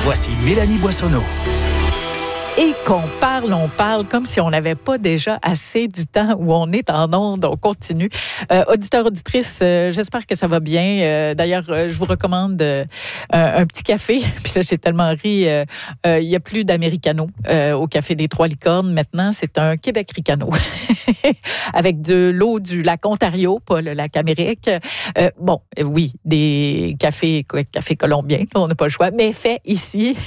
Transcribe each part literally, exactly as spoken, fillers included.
Voici Mélanie Boissonneau. Et qu'on parle, on parle comme si on n'avait pas déjà assez du temps où on est en onde, on continue. Euh, auditeurs, auditrices, euh, j'espère que ça va bien. Euh, d'ailleurs, euh, je vous recommande euh, un, un petit café. Puis là, j'ai tellement ri. Euh, euh, il n'y a plus d'Americano euh, au Café des Trois Licornes. Maintenant, c'est un Québec Ricano avec de l'eau du lac Ontario, pas le lac Amérique. Euh, bon, euh, oui, des cafés, cafés colombiens, là, on n'a pas le choix, mais fait ici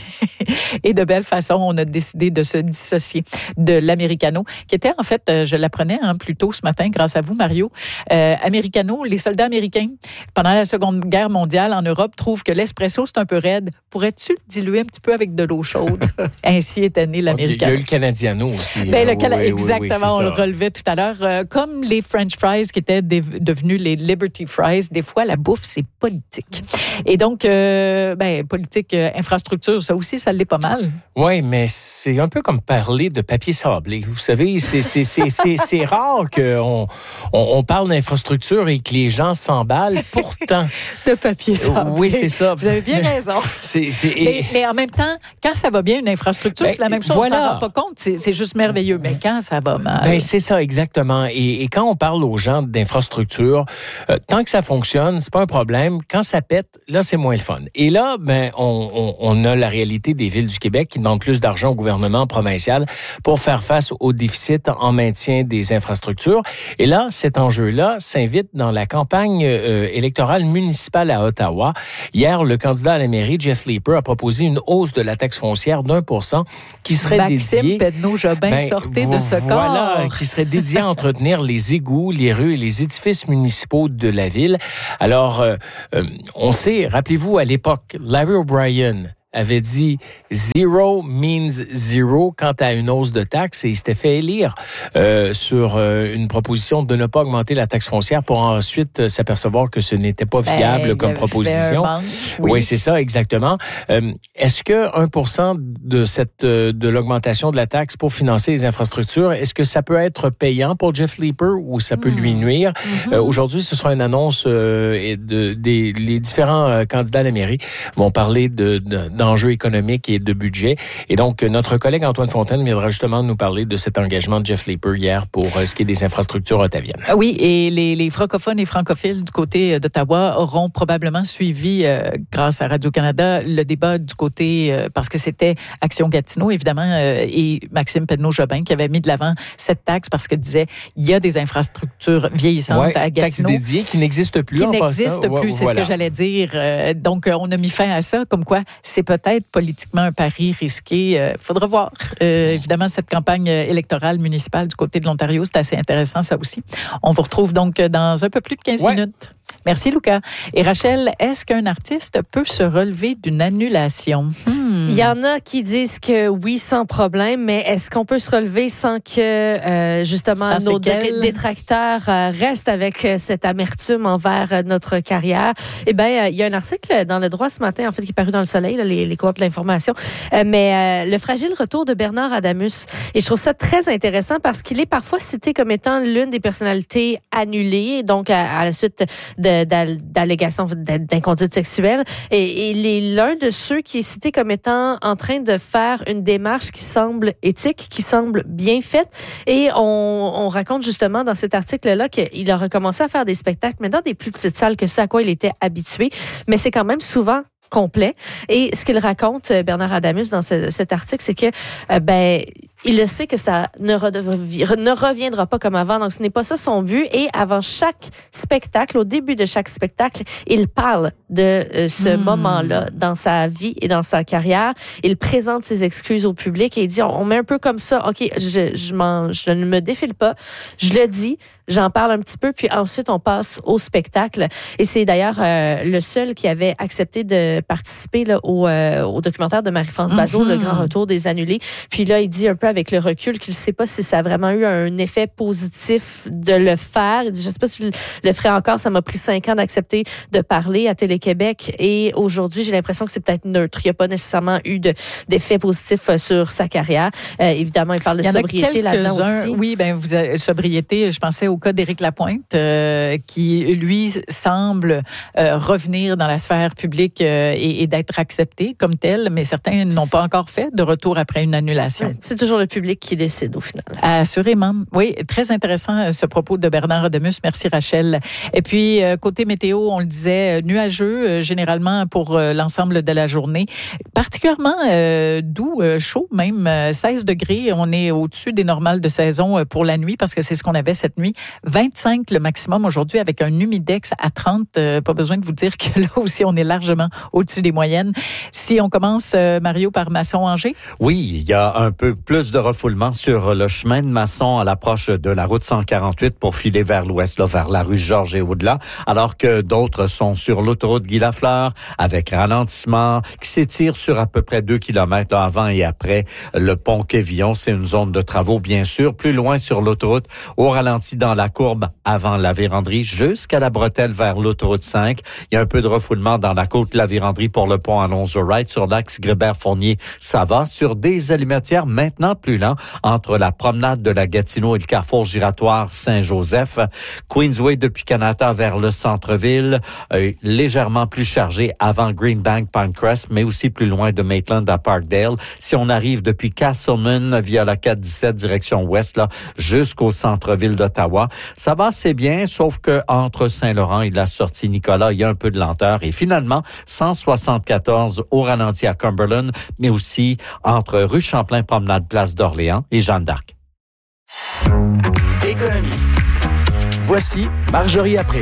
et de belle façon. On a décidé de se dissocier de l'Americano, qui était en fait, euh, je l'apprenais hein, plus tôt ce matin, grâce à vous, Mario. Euh, Americano, les soldats américains, pendant la Seconde Guerre mondiale en Europe, trouvent que l'espresso, c'est un peu raide. Pourrais-tu le diluer un petit peu avec de l'eau chaude? Ainsi est né l'Americano. Il y a eu le Canadiano aussi. Ben, le oui, Cana- oui, exactement, oui, on ça. le relevait tout à l'heure. Euh, comme les French fries qui étaient des, devenus les Liberty fries, des fois, la bouffe, c'est politique. Et donc, euh, ben, politique, euh, infrastructure, ça aussi, ça l'est pas mal. Oui, mais c'est un peu comme parler de papier sablé. Vous savez, c'est, c'est, c'est, c'est, c'est rare qu'on on, on parle d'infrastructure et que les gens s'emballent. Pourtant... de papier sablé. Oui, c'est ça. Vous avez bien raison. c'est, c'est... Mais, mais en même temps, quand ça va bien, une infrastructure, ben, c'est la même chose. Voilà. On s'en rend pas compte. C'est, c'est juste merveilleux. Mais quand ça va mal... Ben, c'est ça, exactement. Et, et quand on parle aux gens d'infrastructure, euh, tant que ça fonctionne, c'est pas un problème. Quand ça pète, là, c'est moins le fun. Et là, ben, on, on, on a la réalité des villes du Québec qui demandent plus d'argent au gouvernement provincial pour faire face au déficit en maintien des infrastructures. Et là, cet enjeu-là s'invite dans la campagne euh, électorale municipale à Ottawa. Hier, le candidat à la mairie, Jeff Leeper, a proposé une hausse de la taxe foncière d'un pour cent qui serait Maxime dédiée... Maxime Pedneau-Jobin, ben, sortez de ce voilà, corps. Qui serait dédiée à entretenir les égouts, les rues et les édifices municipaux de la ville. Alors, euh, euh, on sait, rappelez-vous, à l'époque, Larry O'Brien avait dit « Zero means zero » quant à une hausse de taxes et il s'était fait élire euh, sur euh, une proposition de ne pas augmenter la taxe foncière pour ensuite euh, s'apercevoir que ce n'était pas viable ben, comme proposition. Oui. oui, c'est ça, exactement. Euh, est-ce que un pour cent de, cette, de l'augmentation de la taxe pour financer les infrastructures, est-ce que ça peut être payant pour Jeff Leeper ou ça peut mmh. lui nuire? Mmh. Euh, aujourd'hui, ce sera une annonce euh, de, des les différents euh, candidats à la mairie vont parler de, de d'enjeux économiques et de budget. Et donc, notre collègue Antoine Fontaine viendra justement nous parler de cet engagement de Jeff Leeper hier pour euh, ce qui est des infrastructures ottaviennes. Oui, et les, les francophones et francophiles du côté d'Ottawa auront probablement suivi, euh, grâce à Radio-Canada, le débat du côté, euh, parce que c'était Action Gatineau, évidemment, euh, et Maxime Pedneau-Jobin qui avait mis de l'avant cette taxe parce que disait, il y a des infrastructures vieillissantes ouais, à Gatineau. Taxe dédiée qui n'existe plus Qui en n'existe passant. plus, ouais, c'est voilà. ce que j'allais dire. Euh, donc, on a mis fin à ça, comme quoi c'est peut-être politiquement un pari risqué. Il euh, faudra voir. Euh, évidemment, cette campagne électorale municipale du côté de l'Ontario, c'est assez intéressant, ça aussi. On vous retrouve donc dans un peu plus de quinze ouais. minutes. Merci, Lucas. Et Rachel, est-ce qu'un artiste peut se relever d'une annulation? Hmm. Il y en a qui disent que oui, sans problème, mais est-ce qu'on peut se relever sans que, euh, justement, sans nos dé- détracteurs euh, restent avec euh, cette amertume envers euh, notre carrière? Eh bien, euh, il y a un article dans Le Droit ce matin, en fait, qui est paru dans Le Soleil, là, les, les coops de l'information, euh, mais euh, le fragile retour de Bernard Adamus. Et je trouve ça très intéressant parce qu'il est parfois cité comme étant l'une des personnalités annulées, donc à, à la suite de, d'allégations d'inconduite sexuelle. Et il est l'un de ceux qui est cité comme étant en train de faire une démarche qui semble éthique, qui semble bien faite. Et on, on raconte justement dans cet article-là qu'il a recommencé à faire des spectacles, mais dans des plus petites salles que ce à quoi il était habitué. Mais c'est quand même souvent complet. Et ce qu'il raconte, Bernard Adamus, dans ce, cet article, c'est que, euh, ben, il le sait que ça ne, redev- ne reviendra pas comme avant. Donc, ce n'est pas ça son but. Et avant chaque spectacle, au début de chaque spectacle, il parle de euh, ce mmh. moment-là dans sa vie et dans sa carrière. Il présente ses excuses au public et il dit, on, on met un peu comme ça, OK, je, je, m'en, je ne me défile pas, je le dis, j'en parle un petit peu, puis ensuite, on passe au spectacle. Et c'est d'ailleurs euh, le seul qui avait accepté de participer là, au, euh, au documentaire de Marie-France Bazot, mm-hmm. Le Grand Retour des Annulés. Puis là, il dit un peu avec le recul qu'il ne sait pas si ça a vraiment eu un effet positif de le faire. Il dit, je ne sais pas si je le ferai encore. Ça m'a pris cinq ans d'accepter de parler à Télé-Québec. Et aujourd'hui, j'ai l'impression que c'est peut-être neutre. Il n'y a pas nécessairement eu de, d'effet positif sur sa carrière. Euh, évidemment, il parle de il sobriété là-dedans aussi. Oui, ben vous avez, sobriété, je pensais au au cas d'Éric Lapointe, euh, qui, lui, semble euh, revenir dans la sphère publique euh, et, et d'être accepté comme tel, mais certains n'ont pas encore fait de retour après une annulation. Ouais, c'est toujours le public qui décide au final. Assurément. Oui, très intéressant ce propos de Bernard Ademus. Merci Rachel. Et puis, euh, côté météo, on le disait, nuageux euh, généralement pour euh, l'ensemble de la journée. Particulièrement euh, doux, euh, chaud même, euh, seize degrés. On est au-dessus des normales de saison euh, pour la nuit parce que c'est ce qu'on avait cette nuit. vingt-cinq le maximum aujourd'hui avec un humidex à trente. Euh, pas besoin de vous dire que là aussi, on est largement au-dessus des moyennes. Si on commence, euh, Mario, par Masson-Angers? Oui, il y a un peu plus de refoulement sur le chemin de Masson à l'approche de la route cent quarante-huit pour filer vers l'ouest, là, vers la rue Georges et au-delà, alors que d'autres sont sur l'autoroute Guy-Lafleur avec ralentissement qui s'étire sur à peu près deux kilomètres là, avant et après le pont Quévillon. C'est une zone de travaux, bien sûr. Plus loin sur l'autoroute, au ralenti dans la courbe avant la Vérandrie jusqu'à la bretelle vers l'autoroute cinq. Il y a un peu de refoulement dans la côte de la Vérandrie pour le pont Alonzo-Wright. Sur l'axe Grébert-Fournier, ça va. Sur des alimentières maintenant plus lents entre la promenade de la Gatineau et le carrefour giratoire Saint-Joseph. Queensway depuis Canada vers le centre-ville, euh, légèrement plus chargé avant Greenbank, Pinecrest, mais aussi plus loin de Maitland à Parkdale. Si on arrive depuis Castleman via la quatre dix-sept direction ouest, là, jusqu'au centre-ville d'Ottawa, ça va assez bien, sauf que entre Saint-Laurent et la sortie Nicolas, il y a un peu de lenteur. Et finalement, cent soixante-quatorze au ralenti à Cumberland, mais aussi entre rue Champlain, promenade Place d'Orléans et Jeanne d'Arc. Économie. Voici Marjorie April.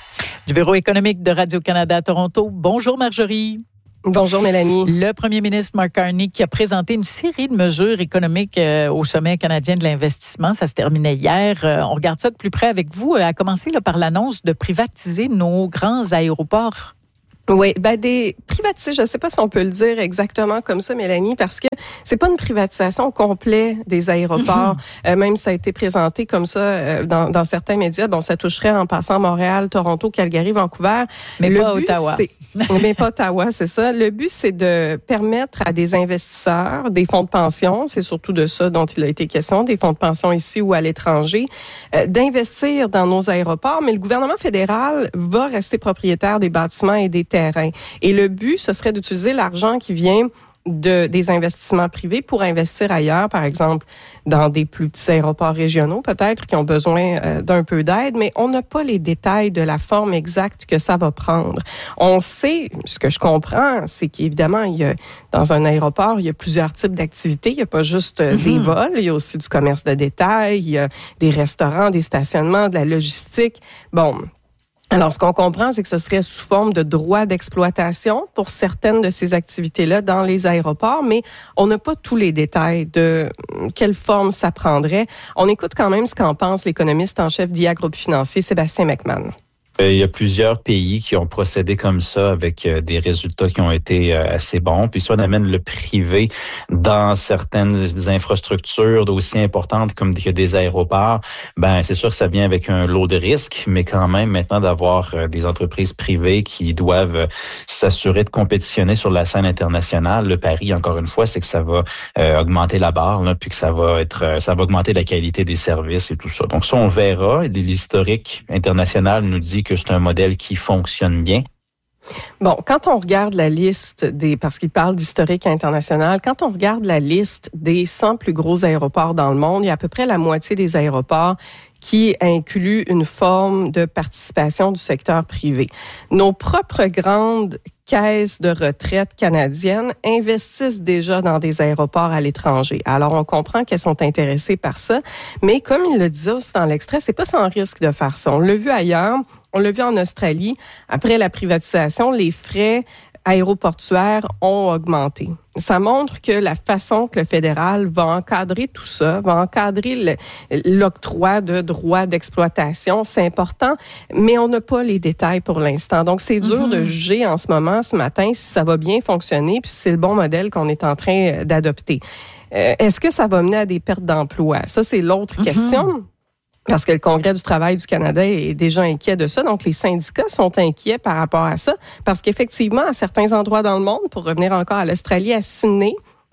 Du Bureau économique de Radio-Canada à Toronto. Bonjour Marjorie. Bonjour Mélanie. Le premier ministre Mark Carney qui a présenté une série de mesures économiques euh, au sommet canadien de l'investissement. Ça se terminait hier. Euh, on regarde ça de plus près avec vous. Euh, à commencer là, par l'annonce de privatiser nos grands aéroports. Oui, ben des privatisés, je ne sais pas si on peut le dire exactement comme ça, Mélanie, parce que c'est pas une privatisation complète des aéroports. Mm-hmm. Euh, même ça a été présenté comme ça euh, dans, dans certains médias. Bon, ça toucherait en passant Montréal, Toronto, Calgary, Vancouver. Mais le pas but, Ottawa. C'est, mais pas Ottawa, c'est ça. Le but, c'est de permettre à des investisseurs, des fonds de pension, c'est surtout de ça dont il a été question, des fonds de pension ici ou à l'étranger, euh, d'investir dans nos aéroports. Mais le gouvernement fédéral va rester propriétaire des bâtiments et des terrain. Et le but, ce serait d'utiliser l'argent qui vient de, des investissements privés pour investir ailleurs, par exemple, dans des plus petits aéroports régionaux, peut-être, qui ont besoin euh, d'un peu d'aide, mais on n'a pas les détails de la forme exacte que ça va prendre. On sait, ce que je comprends, c'est qu'évidemment, il y a, dans un aéroport, il y a plusieurs types d'activités. Il n'y a pas juste euh, des vols, il y a aussi du commerce de détail, il y a des restaurants, des stationnements, de la logistique. Bon. Alors, ce qu'on comprend, c'est que ce serait sous forme de droits d'exploitation pour certaines de ces activités-là dans les aéroports, mais on n'a pas tous les détails de quelle forme ça prendrait. On écoute quand même ce qu'en pense l'économiste en chef d'I A Groupe Financier, Sébastien McMahon. Il y a plusieurs pays qui ont procédé comme ça avec des résultats qui ont été assez bons. Puis si on amène le privé dans certaines infrastructures aussi importantes comme des aéroports, ben c'est sûr que ça vient avec un lot de risques, mais quand même maintenant d'avoir des entreprises privées qui doivent s'assurer de compétitionner sur la scène internationale, le pari encore une fois, c'est que ça va euh, augmenter la barre, là, puis que ça va être, ça va augmenter la qualité des services et tout ça. Donc ça on verra. L'historique international nous dit que c'est un modèle qui fonctionne bien. Bon, quand on regarde la liste des, parce qu'il parle d'historique international, quand on regarde la liste des cent plus gros aéroports dans le monde, il y a à peu près la moitié des aéroports qui incluent une forme de participation du secteur privé. Nos propres grandes caisses de retraite canadiennes investissent déjà dans des aéroports à l'étranger. Alors, on comprend qu'elles sont intéressées par ça, mais comme il le disait aussi dans l'extrait, c'est pas sans risque de faire ça. On l'a vu ailleurs. On l'a vu en Australie. Après la privatisation, les frais aéroportuaires ont augmenté. Ça montre que la façon que le fédéral va encadrer tout ça, va encadrer le, l'octroi de droits d'exploitation, c'est important, mais on n'a pas les détails pour l'instant. Donc, c'est dur mm-hmm. de juger en ce moment, ce matin, si ça va bien fonctionner, puis si c'est le bon modèle qu'on est en train d'adopter. Euh, est-ce que ça va mener à des pertes d'emplois? Ça, c'est l'autre mm-hmm. question. Parce que le Congrès du travail du Canada est déjà inquiet de ça. Donc, les syndicats sont inquiets par rapport à ça. Parce qu'effectivement, à certains endroits dans le monde, pour revenir encore à l'Australie, à Sydney,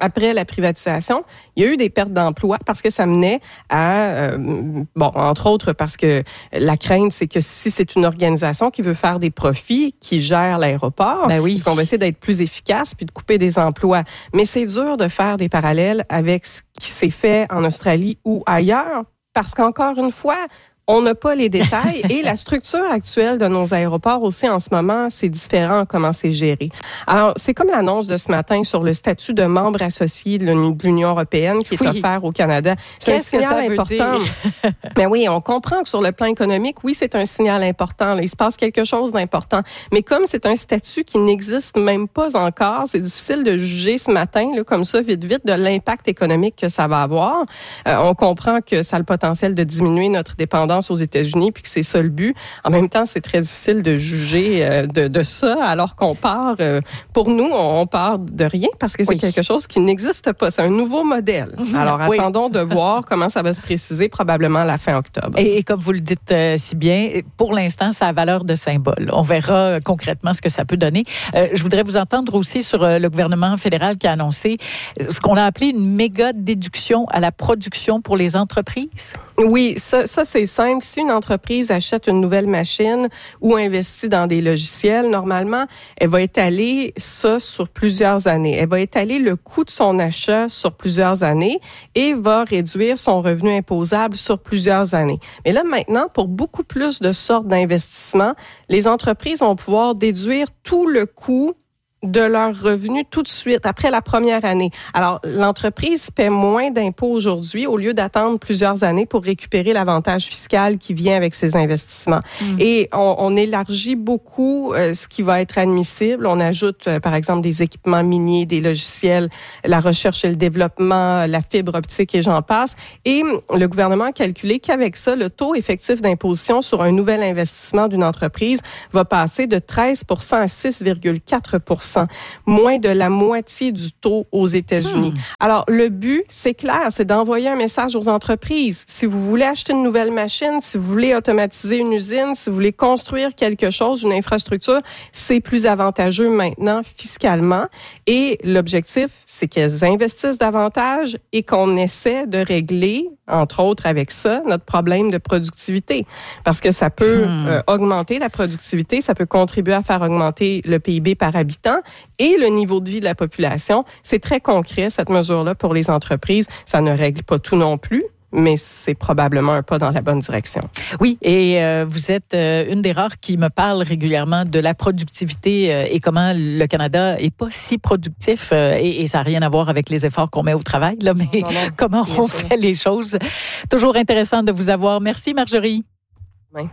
après la privatisation, il y a eu des pertes d'emplois parce que ça menait à, euh, bon, entre autres parce que la crainte, c'est que si c'est une organisation qui veut faire des profits, qui gère l'aéroport, ben oui. parce qu'on va essayer d'être plus efficace puis de couper des emplois. Mais c'est dur de faire des parallèles avec ce qui s'est fait en Australie ou ailleurs parce qu'encore une fois, on n'a pas les détails et la structure actuelle de nos aéroports aussi en ce moment, c'est différent comment c'est géré. Alors, c'est comme l'annonce de ce matin sur le statut de membre associé de l'Union européenne qui est oui. offert au Canada. C'est Qu'est-ce un signal que ça important. Veut dire? Mais oui, on comprend que sur le plan économique, oui, c'est un signal important. Là, il se passe quelque chose d'important. Mais comme c'est un statut qui n'existe même pas encore, c'est difficile de juger ce matin, là, comme ça, vite, vite, de l'impact économique que ça va avoir. Euh, on comprend que ça a le potentiel de diminuer notre dépendance aux États-Unis, puis que c'est ça le but. En même temps, c'est très difficile de juger euh, de, de ça, alors qu'on part, euh, pour nous, on, on part de rien, parce que c'est oui. quelque chose qui n'existe pas. C'est un nouveau modèle. Alors, oui. attendons de voir comment ça va se préciser, probablement à la fin octobre. Et, et comme vous le dites euh, si bien, pour l'instant, ça a valeur de symbole. On verra euh, concrètement ce que ça peut donner. Euh, je voudrais vous entendre aussi sur euh, le gouvernement fédéral qui a annoncé ce qu'on a appelé une méga déduction à la production pour les entreprises. Oui, ça, ça c'est simple. Si une entreprise achète une nouvelle machine ou investit dans des logiciels, normalement, elle va étaler ça sur plusieurs années. Elle va étaler le coût de son achat sur plusieurs années et va réduire son revenu imposable sur plusieurs années. Mais là, maintenant, pour beaucoup plus de sortes d'investissements, les entreprises vont pouvoir déduire tout le coût de leurs revenus tout de suite, après la première année. Alors, l'entreprise paie moins d'impôts aujourd'hui au lieu d'attendre plusieurs années pour récupérer l'avantage fiscal qui vient avec ces investissements. Mmh. Et on, on élargit beaucoup euh, ce qui va être admissible. On ajoute, euh, par exemple, des équipements miniers, des logiciels, la recherche et le développement, la fibre optique et j'en passe. Et le gouvernement a calculé qu'avec ça, le taux effectif d'imposition sur un nouvel investissement d'une entreprise va passer de treize pour cent à six virgule quatre pour cent. Moins de la moitié du taux aux États-Unis. Hmm. Alors, le but, c'est clair, c'est d'envoyer un message aux entreprises. Si vous voulez acheter une nouvelle machine, si vous voulez automatiser une usine, si vous voulez construire quelque chose, une infrastructure, c'est plus avantageux maintenant fiscalement. Et l'objectif, c'est qu'elles investissent davantage et qu'on essaie de régler, entre autres avec ça, notre problème de productivité. Parce que ça peut hmm. euh, augmenter la productivité, ça peut contribuer à faire augmenter le P I B par habitant et le niveau de vie de la population. C'est très concret, cette mesure-là, pour les entreprises. Ça ne règle pas tout non plus, mais c'est probablement un pas dans la bonne direction. Oui, et euh, vous êtes euh, une des rares qui me parle régulièrement de la productivité euh, et comment le Canada est pas si productif euh, et, et ça n'a rien à voir avec les efforts qu'on met au travail, là, mais non, non, non, comment on sûr. fait les choses. Toujours intéressant de vous avoir. Merci, Marjorie. Oui.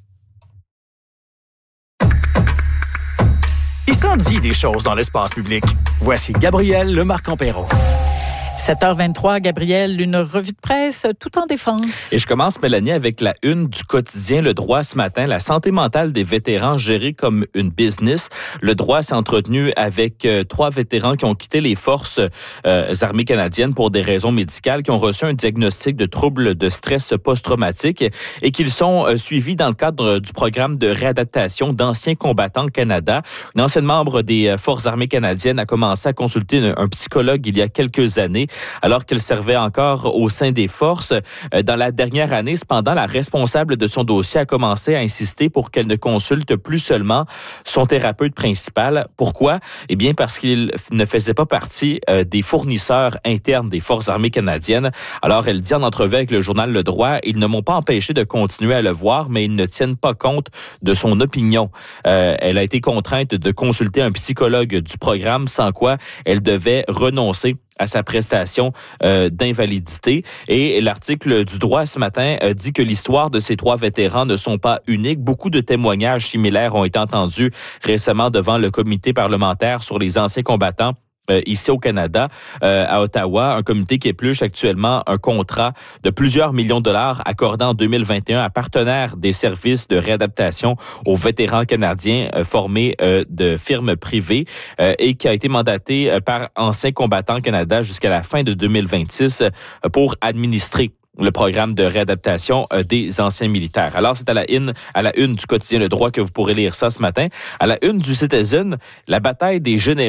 Il s'en dit des choses dans l'espace public. Voici Gabriel Lemarque-Empéron. sept heures vingt-trois, Gabriel, une revue de presse tout en défense. Et je commence, Mélanie, avec la une du quotidien Le Droit ce matin. La santé mentale des vétérans gérée comme une business. Le Droit s'est entretenu avec euh, trois vétérans qui ont quitté les forces euh, armées canadiennes pour des raisons médicales, qui ont reçu un diagnostic de troubles de stress post-traumatique et qu'ils sont euh, suivis dans le cadre du programme de réadaptation d'anciens combattants Canada. Une ancienne membre des euh, forces armées canadiennes a commencé à consulter un, un psychologue il y a quelques années, alors qu'elle servait encore au sein des forces. Dans la dernière année, cependant, la responsable de son dossier a commencé à insister pour qu'elle ne consulte plus seulement son thérapeute principal. Pourquoi? Eh bien, parce qu'il ne faisait pas partie euh, des fournisseurs internes des Forces armées canadiennes. Alors, elle dit en entrevue avec le journal Le Droit, ils ne m'ont pas empêché de continuer à le voir, mais ils ne tiennent pas compte de son opinion. Euh, elle a été contrainte de consulter un psychologue du programme, sans quoi elle devait renoncer à sa prestation euh, d'invalidité. Et l'article du Droit ce matin euh, dit que l'histoire de ces trois vétérans ne sont pas uniques. Beaucoup de témoignages similaires ont été entendus récemment devant le comité parlementaire sur les anciens combattants Euh, ici au Canada, euh, à Ottawa, un comité qui épluche actuellement un contrat de plusieurs millions de dollars accordé en deux mille vingt et un à partenaires des services de réadaptation aux vétérans canadiens euh, formés euh, de firmes privées euh, et qui a été mandaté euh, par Anciens combattants Canada jusqu'à la fin de deux mille vingt-six euh, pour administrer le programme de réadaptation euh, des anciens militaires. Alors, c'est à la une, à la une du quotidien Le Droit que vous pourrez lire ça ce matin. À la une du Citizen, la bataille des généraux.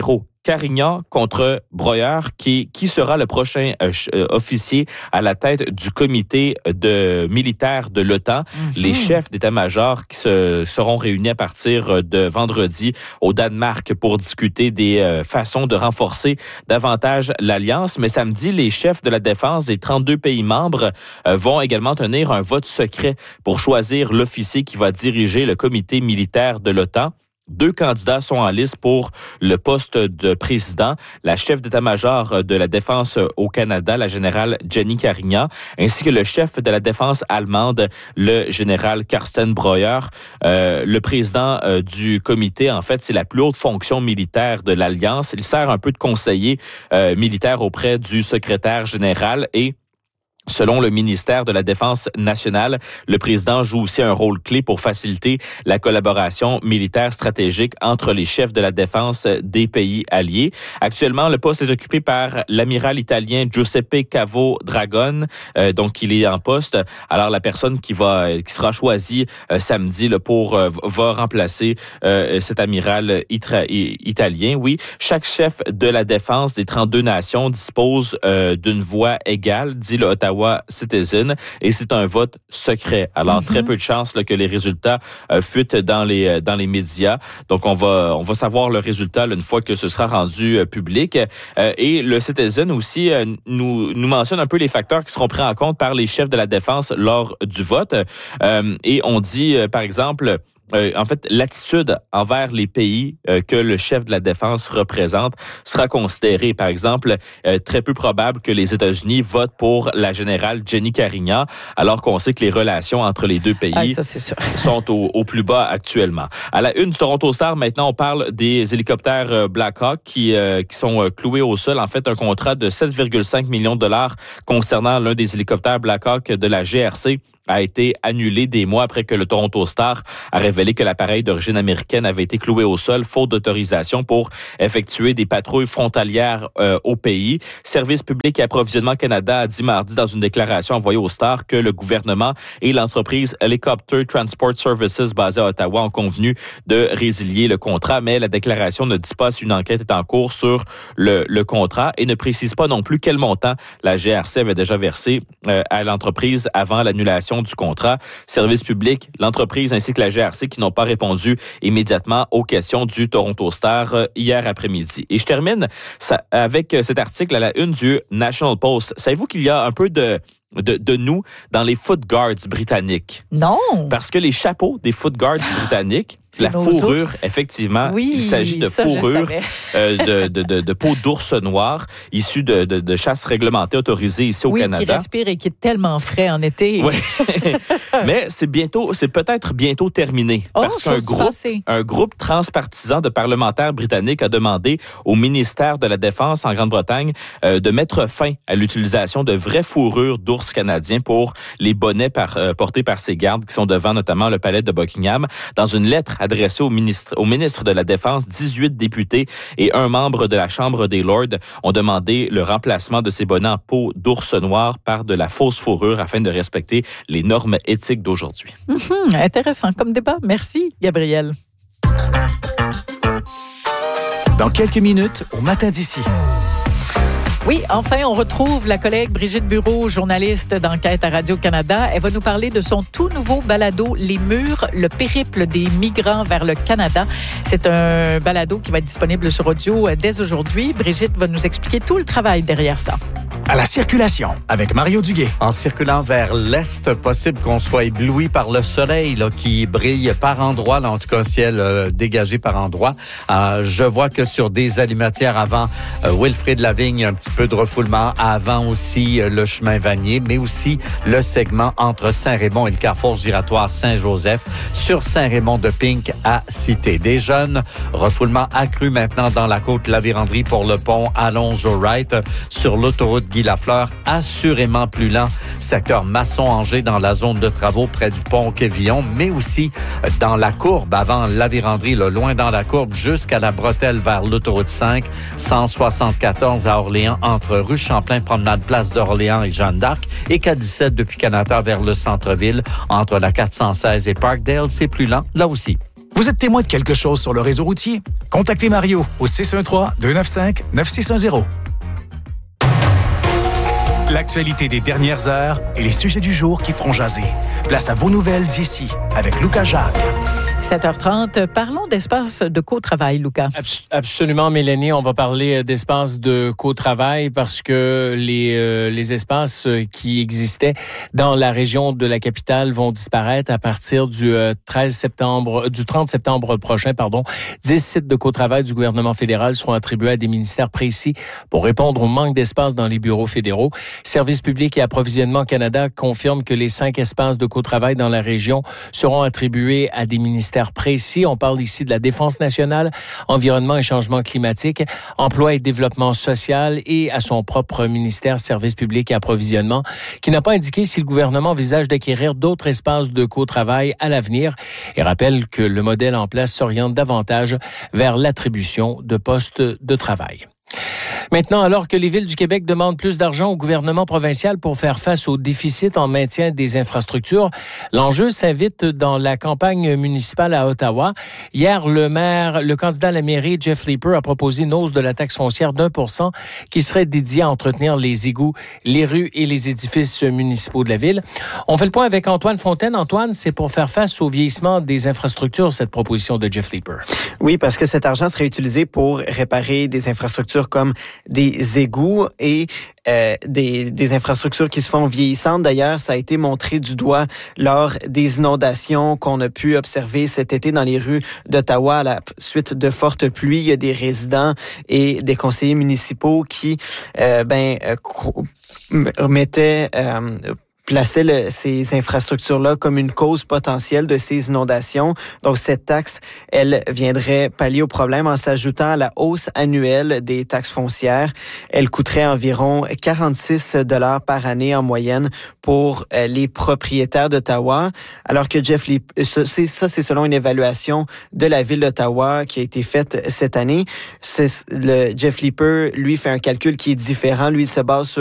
Carignan contre Broyeur, qui, qui sera le prochain euh, officier à la tête du comité de militaire de l'OTAN. Mm-hmm. Les chefs d'état-major qui se, seront réunis à partir de vendredi au Danemark pour discuter des euh, façons de renforcer davantage l'alliance. Mais samedi, les chefs de la défense des trente-deux pays membres euh, vont également tenir un vote secret pour choisir l'officier qui va diriger le comité militaire de l'OTAN. Deux candidats sont en liste pour le poste de président. La chef d'état-major de la défense au Canada, la générale Jenny Carignan, ainsi que le chef de la défense allemande, le général Carsten Breuer. Euh, le président euh, du comité, en fait, c'est la plus haute fonction militaire de l'Alliance. Il sert un peu de conseiller euh, militaire auprès du secrétaire général et selon le ministère de la Défense nationale, le président joue aussi un rôle clé pour faciliter la collaboration militaire stratégique entre les chefs de la défense des pays alliés. Actuellement, le poste est occupé par l'amiral italien Giuseppe Cavo Dragone, euh, donc il est en poste. Alors la personne qui va, qui sera choisie euh, samedi là, pour euh, va remplacer euh, cet amiral itra- italien. Oui, chaque chef de la défense des trente-deux nations dispose euh, d'une voix égale, dit le Ottawa Citizen, et c'est un vote secret. Alors, mm-hmm. très peu de chances là, que les résultats euh, fuitent dans les euh, dans les médias. Donc, on va on va savoir le résultat là, une fois que ce sera rendu euh, public. Euh, et le Citizen aussi euh, nous nous mentionne un peu les facteurs qui seront pris en compte par les chefs de la défense lors du vote. Euh, et on dit, euh, par exemple, Euh, en fait, l'attitude envers les pays euh, que le chef de la défense représente sera considérée. Par exemple, euh, très peu probable que les États-Unis votent pour la générale Jenny Carignan, alors qu'on sait que les relations entre les deux pays ah, ça, c'est sûr. sont au, au plus bas actuellement. À la une du Toronto Star, maintenant, on parle des hélicoptères Black Hawk qui, euh, qui sont euh, cloués au sol. En fait, un contrat de sept virgule cinq millions de dollars concernant l'un des hélicoptères Black Hawk de la G R C a été annulé des mois après que le Toronto Star a révélé que l'appareil d'origine américaine avait été cloué au sol, faute d'autorisation pour effectuer des patrouilles frontalières euh, au pays. Service public et approvisionnement Canada a dit mardi dans une déclaration envoyée au Star que le gouvernement et l'entreprise Helicopter Transport Services basée à Ottawa ont convenu de résilier le contrat, mais la déclaration ne dit pas si une enquête est en cours sur le, le contrat et ne précise pas non plus quel montant la G R C avait déjà versé euh, à l'entreprise avant l'annulation du contrat. Service public, l'entreprise ainsi que la G R C qui n'ont pas répondu immédiatement aux questions du Toronto Star hier après-midi. Et je termine ça, avec cet article à la une du National Post. Savez-vous qu'il y a un peu de De, de nous dans les foot guards britanniques? Non! Parce que les chapeaux des foot guards britanniques, c'est la fourrure, ours. Effectivement, oui, il s'agit de ça, fourrure euh, de, de, de, de peau d'ours noir issue de, de, de chasse réglementée autorisée ici au oui, Canada. Oui, qui respire et qui est tellement frais en été. Oui. Mais c'est bientôt, c'est peut-être bientôt terminé. Oh, parce qu'un groupe, un groupe transpartisan de parlementaires britanniques a demandé au ministère de la Défense en Grande-Bretagne euh, de mettre fin à l'utilisation de vraies fourrures d'ours canadiens pour les bonnets par, euh, portés par ces gardes qui sont devant notamment le palais de Buckingham. Dans une lettre adressée au ministre, au ministre de la Défense, dix-huit députés et un membre de la Chambre des Lords ont demandé le remplacement de ces bonnets en peau d'ours noir par de la fausse fourrure afin de respecter les normes éthiques d'aujourd'hui. Mmh, intéressant comme débat. Merci, Gabriel. Dans quelques minutes, au Matin d'ici. Oui, enfin, on retrouve la collègue Brigitte Bureau, journaliste d'enquête à Radio-Canada. Elle va nous parler de son tout nouveau balado, Les Murs, le périple des migrants vers le Canada. C'est un balado qui va être disponible sur audio dès aujourd'hui. Brigitte va nous expliquer tout le travail derrière ça. À la circulation, avec Mario Duguay. En circulant vers l'est, possible qu'on soit ébloui par le soleil là, qui brille par endroits, là, en tout cas ciel euh, dégagé par endroits. Euh, je vois que sur des allumatières avant euh, Wilfrid Lavigne, un petit peu de refoulement, avant aussi euh, le chemin Vanier, mais aussi le segment entre Saint-Raymond et le carrefour giratoire Saint-Joseph, sur Saint-Raymond-de-Pink à Cité. Des jeunes, refoulement accru maintenant dans la côte Lavéranderie pour le pont Alonzo-Wright, sur l'autoroute Guy Lafleur, assurément plus lent, secteur Masson-Angers dans la zone de travaux près du pont Quévillon, mais aussi dans la courbe avant Lavéranderie, là, loin dans la courbe jusqu'à la bretelle vers l'autoroute cinq, cent soixante-quatorze à Orléans, entre rue Champlain, promenade Place d'Orléans et Jeanne d'Arc, et K dix-sept depuis Canada vers le centre-ville, entre la quatre cent seize et Parkdale, c'est plus lent, là aussi. Vous êtes témoin de quelque chose sur le réseau routier? Contactez Mario au six un trois, deux neuf cinq, neuf six un zéro. L'actualité des dernières heures et les sujets du jour qui feront jaser. Place à vos nouvelles d'ici avec Lucas Jacques. sept heures trente, parlons d'espace de co-travail, Lucas. Abs- absolument, Mélanie. On va parler d'espace de co-travail parce que les, euh, les espaces qui existaient dans la région de la capitale vont disparaître à partir du euh, treize septembre, du trente septembre prochain, pardon. dix sites de co-travail du gouvernement fédéral seront attribués à des ministères précis pour répondre au manque d'espace dans les bureaux fédéraux. Services publics et Approvisionnement Canada confirme que les cinq espaces de co-travail dans la région seront attribués à des ministères précis. On parle ici de la Défense nationale, Environnement et changement climatique, Emploi et développement social et à son propre ministère Services publics et Approvisionnement, qui n'a pas indiqué si le gouvernement envisage d'acquérir d'autres espaces de co-travail à l'avenir et rappelle que le modèle en place s'oriente davantage vers l'attribution de postes de travail. Maintenant, alors que les villes du Québec demandent plus d'argent au gouvernement provincial pour faire face au déficit en maintien des infrastructures, l'enjeu s'invite dans la campagne municipale à Ottawa. Hier, le maire, le candidat à la mairie, Jeff Leeper, a proposé une hausse de la taxe foncière d'un pour cent qui serait dédiée à entretenir les égouts, les rues et les édifices municipaux de la ville. On fait le point avec Antoine Fontaine. Antoine, c'est pour faire face au vieillissement des infrastructures, cette proposition de Jeff Leeper. Oui, parce que cet argent serait utilisé pour réparer des infrastructures comme des égouts et euh, des, des infrastructures qui se font vieillissantes. D'ailleurs, ça a été montré du doigt lors des inondations qu'on a pu observer cet été dans les rues d'Ottawa à la suite de fortes pluies. Il y a des résidents et des conseillers municipaux qui euh, ben, euh, mettaient... Euh, plaçait le, ces infrastructures-là comme une cause potentielle de ces inondations. Donc, cette taxe, elle viendrait pallier au problème en s'ajoutant à la hausse annuelle des taxes foncières. Elle coûterait environ quarante-six dollars par année en moyenne pour euh, les propriétaires d'Ottawa, alors que Jeff Leeper, ça, c'est, ça, c'est selon une évaluation de la ville d'Ottawa qui a été faite cette année. C'est, le Jeff Leeper, lui, fait un calcul qui est différent. Lui, il se base sur